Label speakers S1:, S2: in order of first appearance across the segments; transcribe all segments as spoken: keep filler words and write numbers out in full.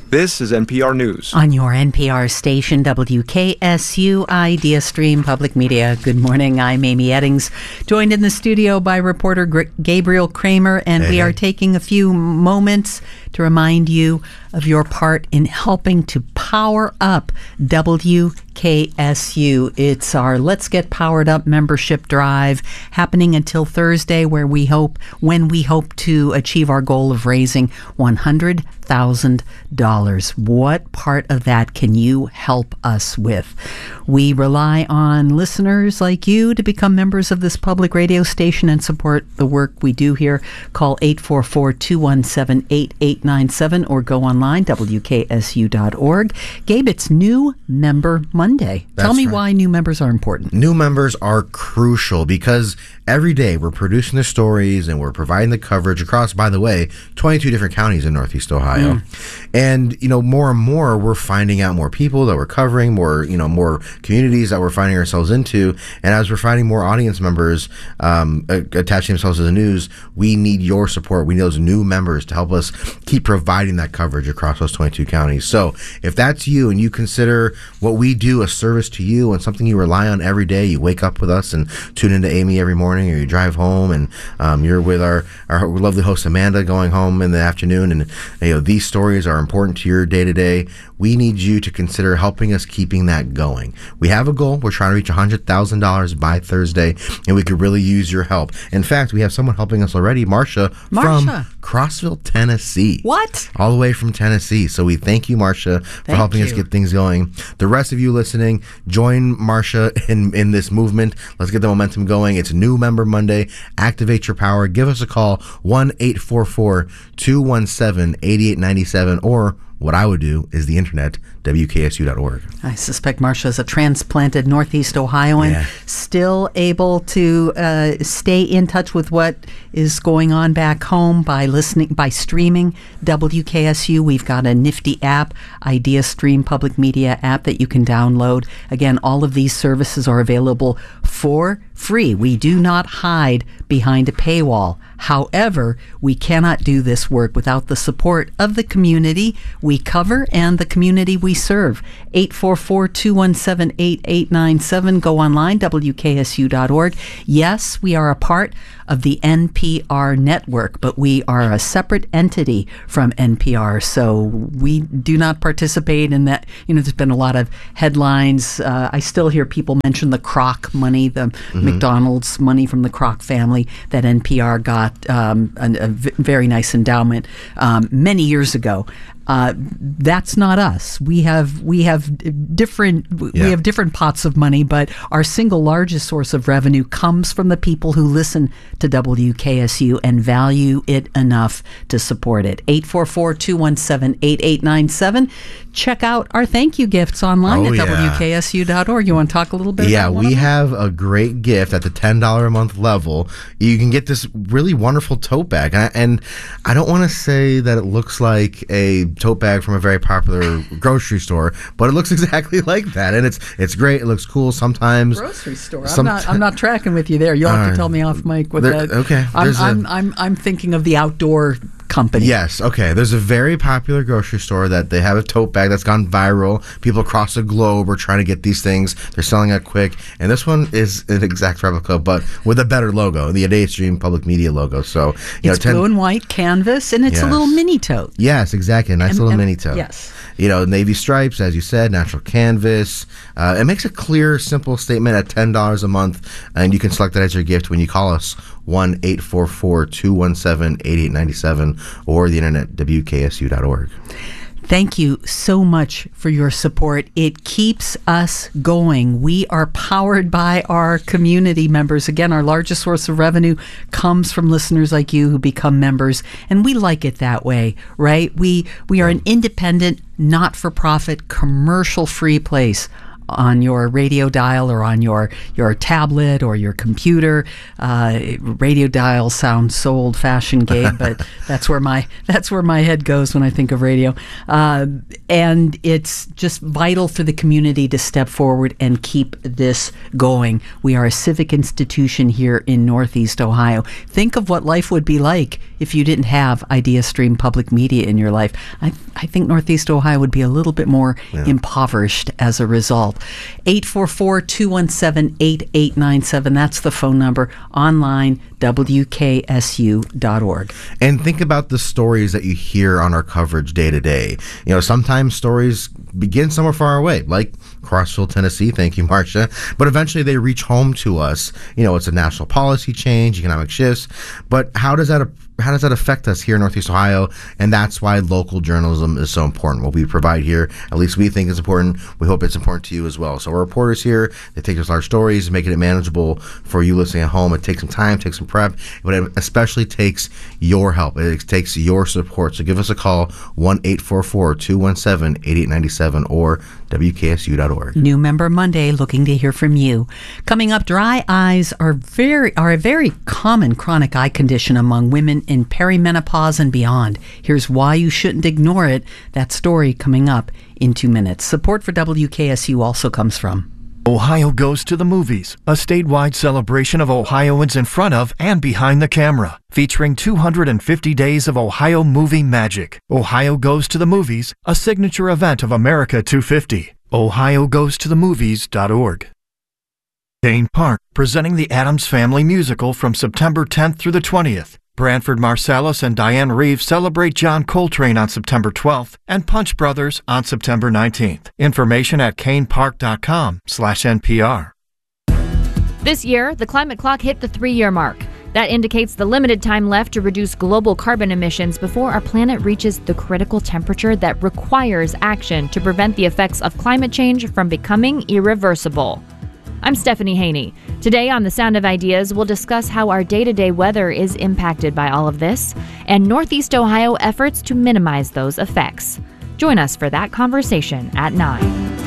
S1: This is N P R News.
S2: On your N P R station, W K S U Idea Stream Public Media. Good morning. I'm Amy Eddings, joined in the studio by reporter G- Gabriel Kramer, and hey. we are taking a few moments to remind you of your part in helping to power up W K S U. It's our Let's Get Powered Up membership drive happening until Thursday, where we hope, when we hope to achieve our goal of raising one hundred thousand dollars. What part of that can you help us with? We rely on listeners like you to become members of this public radio station and support the work we do here. Call eight four four, two one seven, eight eight nine seven or go online, W K S U dot org. Gabe, it's New Member Monday.
S3: That's
S2: Tell me
S3: right.
S2: why new members are important.
S3: New members are crucial because every day we're producing the stories and we're providing the coverage across, by the way, twenty-two different counties in Northeast Ohio. Mm. And, you know, more and more we're finding out more people that we're covering, more, you know, more communities that we're finding ourselves into. And as we're finding more audience members um, attaching themselves to the news, we need your support. We need those new members to help us keep providing that coverage across those twenty-two counties. So if that's you and you consider what we do a service to you and something you rely on every day, you wake up with us and tune into Amy every morning, or you drive home and um, you're with our, our lovely host Amanda going home in the afternoon, and you know these stories are important to your day-to-day, we need you to consider helping us keeping that going. We have a goal. We're trying to reach one hundred thousand dollars by Thursday, and we could really use your help. In fact, we have someone helping us already, Marcia,
S2: Marcia.
S3: from Crossville, Tennessee.
S2: What?
S3: All the way from Tennessee. So we thank you, Marcia, for
S2: thank
S3: helping
S2: you.
S3: us get things going. The rest of you listening, join Marcia in, in this movement. Let's get the momentum going. It's New Member Monday. Activate your power. Give us a call, one eight four four, two one seven, eight eight nine seven, or what I would do is the internet, W K S U dot org.
S2: I suspect Marcia is a transplanted Northeast Ohioan,
S3: yeah.
S2: still able to uh, stay in touch with what is going on back home by listening, by streaming W K S U. We've got a nifty app, Idea Stream Public Media app that you can download. Again, all of these services are available for free. We do not hide behind a paywall. However, we cannot do this work without the support of the community we cover and the community we serve. eight four four, two one seven, eight eight nine seven. Go online, W K S U dot org. Yes, we are a part of the N P R network, but we are a separate entity from N P R, so we do not participate in that. You know, there's been a lot of headlines. Uh, I still hear people mention the Kroc money, the mm-hmm. McDonald's money from the Kroc family that N P R got um, a, a v- very nice endowment um, many years ago. Uh, that's not us. We have we have different yeah. we have different pots of money, but our single largest source of revenue comes from the people who listen to W K S U and value it enough to support it. eight four four, two one seven, eight eight nine seven. Check out our thank you gifts online
S3: oh,
S2: at
S3: yeah.
S2: W K S U dot org. You want to talk a little bit
S3: yeah,
S2: about one
S3: we
S2: of them?
S3: have a great gift at the ten dollars a month level. You can get this really wonderful tote bag. And I, and I don't want to say that it looks like a tote bag from a very popular grocery store, but it looks exactly like that, and it's it's great. It looks cool. Sometimes
S2: grocery store.
S3: Some,
S2: I'm not. I'm not tracking with you there. You'll have uh, to tell me off mic with
S3: there,
S2: that.
S3: Okay.
S2: I'm I'm,
S3: a,
S2: I'm I'm thinking of the outdoor company.
S3: Yes. Okay. There's a very popular grocery store that they have a tote bag that's gone viral. People across the globe are trying to get these things. They're selling it quick, and this one is an exact replica, but with a better logo, the Idea Stream Public Media logo. So you
S2: it's
S3: know, ten,
S2: blue and white canvas, and it's
S3: yes.
S2: a little mini tote.
S3: Yes, exactly. A nice
S2: and,
S3: little
S2: and,
S3: mini tote.
S2: Yes.
S3: You know, navy stripes, as you said, natural canvas. Uh, it makes a clear, simple statement at ten dollars a month, and you can select that as your gift when you call us, one eight four four, two one seven, eight eight nine seven, or the internet, W K S U dot org.
S2: Thank you so much for your support. It keeps us going. We are powered by our community members. Again, our largest source of revenue comes from listeners like you who become members, and we like it that way, right? We we are an independent, not-for-profit, commercial-free place. on your radio dial or on your, your tablet or your computer. Uh, radio dials sound so old-fashioned, Gabe, but that's where my that's where my head goes when I think of radio. Uh, and it's just vital for the community to step forward and keep this going. We are a civic institution here in Northeast Ohio. Think of what life would be like if you didn't have IdeaStream Public Media in your life. I, I think Northeast Ohio would be a little bit more yeah. impoverished as a result. eight four four, two one seven, eight eight nine seven. That's the phone number. Online, W K S U dot org.
S3: And think about the stories that you hear on our coverage day to day. You know, sometimes stories begin somewhere far away, like Crossville, Tennessee. Thank you, Marcia. But eventually they reach home to us. You know, it's a national policy change, economic shifts. But how does that how does that affect us here in Northeast Ohio? And that's why local journalism is so important. What we provide here, at least we think is important. We hope it's important to you as well. So our reporters here, they take those large stories, making it manageable for you listening at home. It takes some time, takes some prep, but it especially takes your help. It takes your support. So give us a call, one eight four four, two one seven, eight eight nine seven or W K S U dot org.
S2: New Member Monday, looking to hear from you. Coming up, dry eyes are very are a very common chronic eye condition among women in perimenopause and beyond. Here's why you shouldn't ignore it. That story coming up in two minutes. Support for W K S U also comes from
S1: Ohio Goes to the Movies, a statewide celebration of Ohioans in front of and behind the camera, featuring two hundred fifty days of Ohio movie magic. Ohio Goes to the Movies, a signature event of America two fifty. Ohio Goes to the Movies dot org. Kane Park, presenting the Addams Family musical from September tenth through the twentieth. Branford Marsalis and Diane Reeves celebrate John Coltrane on September twelfth and Punch Brothers on September nineteenth. Information at canepark.com slash NPR.
S4: This year, the climate clock hit the three-year mark. That indicates the limited time left to reduce global carbon emissions before our planet reaches the critical temperature that requires action to prevent the effects of climate change from becoming irreversible. I'm Stephanie Haney. Today on The Sound of Ideas, we'll discuss how our day-to-day weather is impacted by all of this and Northeast Ohio efforts to minimize those effects. Join us for that conversation at nine.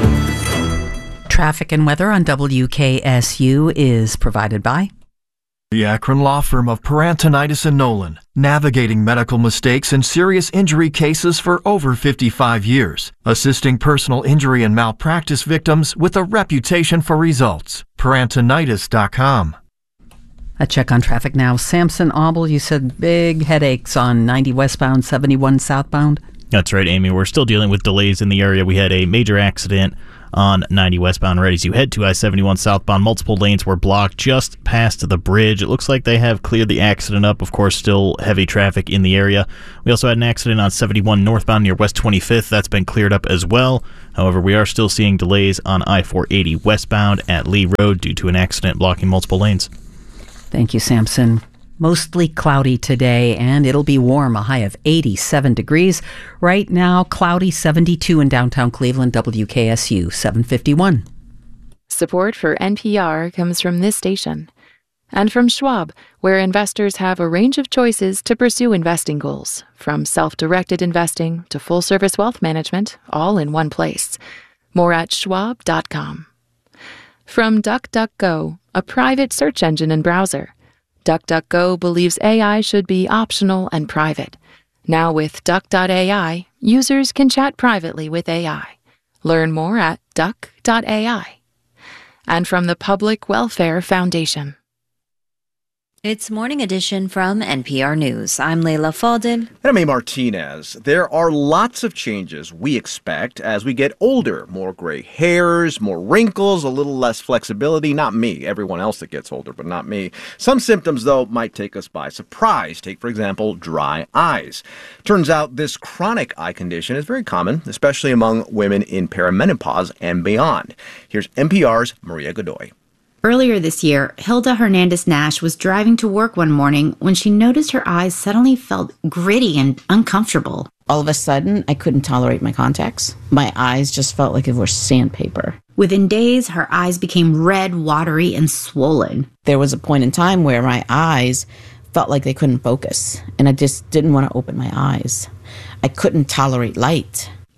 S2: Traffic and weather on W K S U is provided by
S1: the Akron law firm of Parantonitis and Nolan, navigating medical mistakes and serious injury cases for over fifty-five years, assisting personal injury and malpractice victims with a reputation for results. Parantonitis dot com.
S2: A check on traffic now. Samson Auble, you said big headaches on ninety westbound, seventy-one southbound.
S5: That's right, Amy. We're still dealing with delays in the area. We had a major accident on ninety westbound right as you head to I seventy-one southbound. Multiple lanes were blocked just past the bridge. It looks like they have cleared the accident up. Of course, still heavy traffic in the area. We also had an accident on seventy-one northbound near West twenty-fifth. That's been cleared up as well. However, we are still seeing delays on I four eighty westbound at Lee Road due to an accident blocking multiple lanes.
S2: Thank you, Samson. Mostly cloudy today, and it'll be warm, a high of eighty-seven degrees. Right now, cloudy, seventy-two in downtown Cleveland, W K S U, seven fifty-one.
S6: Support for N P R comes from this station and from Schwab, where investors have a range of choices to pursue investing goals, from self-directed investing to full-service wealth management, all in one place. More at schwab dot com. From DuckDuckGo, a private search engine and browser. DuckDuckGo believes A I should be optional and private. Now with Duck dot A I, users can chat privately with A I. Learn more at duck dot A I. And from the Public Welfare Foundation.
S7: It's Morning Edition from N P R News. I'm Leila Fadel.
S8: And I'm A. Martinez. There are lots of changes we expect as we get older. More gray hairs, more wrinkles, a little less flexibility. Not me, everyone else that gets older, but not me. Some symptoms, though, might take us by surprise. Take, for example, dry eyes. Turns out this chronic eye condition is very common, especially among women in perimenopause and beyond. Here's N P R's Maria Godoy.
S9: Earlier this year, Hilda Hernandez-Nash was driving to work one morning when she noticed her eyes suddenly felt gritty and uncomfortable.
S10: All of a sudden, I couldn't tolerate my contacts. My eyes just felt like it were sandpaper.
S9: Within days, her eyes became red, watery, and swollen.
S10: There was a point in time where my eyes felt like they couldn't focus, and I just didn't want to open my eyes. I couldn't tolerate light.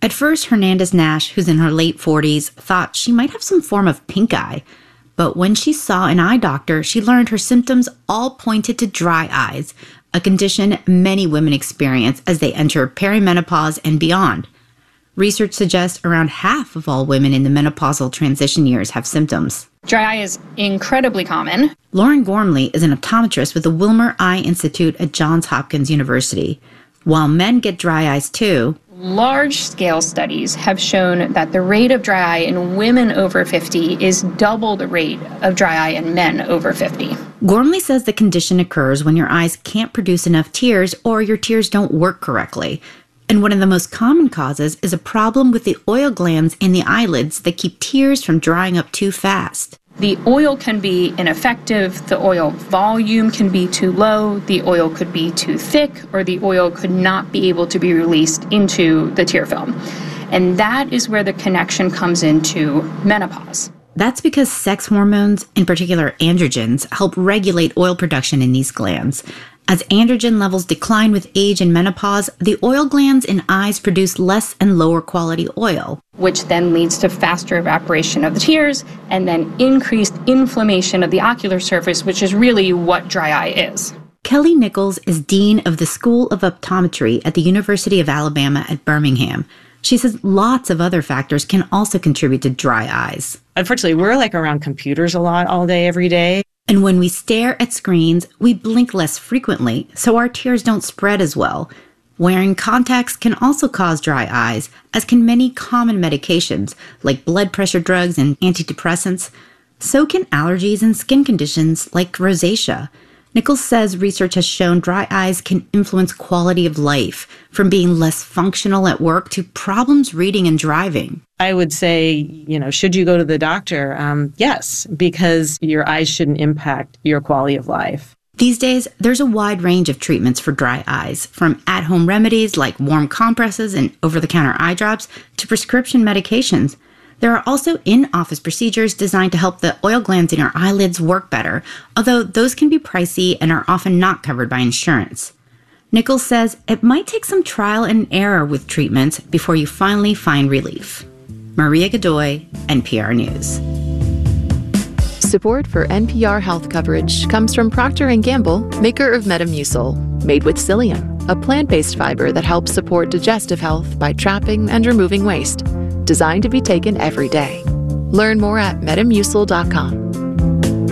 S9: At first, Hernandez-Nash, who's in her late forties, thought she might have some form of pink eye. But when she saw an eye doctor, she learned her symptoms all pointed to dry eyes, a condition many women experience as they enter perimenopause and beyond. Research suggests around half of all women in the menopausal transition years have symptoms.
S11: Dry eye is incredibly common.
S9: Lauren Gormley is an optometrist with the Wilmer Eye Institute at Johns Hopkins University. While men get dry eyes too,
S11: large-scale studies have shown that the rate of dry eye in women over fifty is double the rate of dry eye in men over fifty.
S9: Gormley says the condition occurs when your eyes can't produce enough tears or your tears don't work correctly. And one of the most common causes is a problem with the oil glands in the eyelids that keep tears from drying up too fast.
S11: The oil can be ineffective, the oil volume can be too low, the oil could be too thick, or the oil could not be able to be released into the tear film. And that is where the connection comes into menopause.
S9: That's because sex hormones, in particular androgens, help regulate oil production in these glands. As androgen levels decline with age and menopause, the oil glands in eyes produce less and lower quality oil,
S11: which then leads to faster evaporation of the tears and then increased inflammation of the ocular surface, which is really what dry eye is.
S9: Kelly Nichols is Dean of the School of Optometry at the University of Alabama at Birmingham. She says lots of other factors can also contribute to dry eyes.
S12: Unfortunately, we're like around computers a lot all day, every day.
S9: And when we stare at screens, we blink less frequently, so our tears don't spread as well. Wearing contacts can also cause dry eyes, as can many common medications, like blood pressure drugs and antidepressants. So can allergies and skin conditions like rosacea. Nichols says research has shown dry eyes can influence quality of life, from being less functional at work to problems reading and driving.
S12: I would say, you know, should you go to the doctor? Um, yes, because your eyes shouldn't impact your quality of life.
S9: These days, there's a wide range of treatments for dry eyes, from at-home remedies like warm compresses and over-the-counter eye drops to prescription medications. There are also in-office procedures designed to help the oil glands in our eyelids work better, although those can be pricey and are often not covered by insurance. Nichols says it might take some trial and error with treatments before you finally find relief. Maria Godoy, N P R News.
S6: Support for N P R health coverage comes from Procter and Gamble, maker of Metamucil, made with psyllium, a plant-based fiber that helps support digestive health by trapping and removing waste. Designed to be taken every day. Learn more at metamucil dot com.